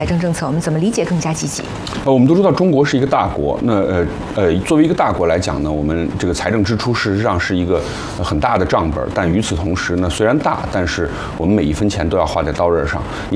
财政政策，我们怎么理解更加积极？ 我们都知道中国是一个大国，那作为一个大国来讲呢，我们这个财政支出事实上是一个很大的账本，但与此同时呢，虽然大，但是我们每一分钱都要花在刀刃上。你